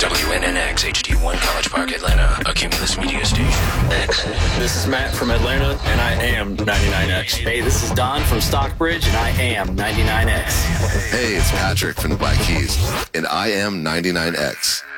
WNNX HD1 College Park, Atlanta, a Cumulus Media station. X. This is Matt from Atlanta, and I am 99X. Hey, this is Don from Stockbridge, and I am 99X. Hey, it's Patrick from the Black Keys, and I am 99X.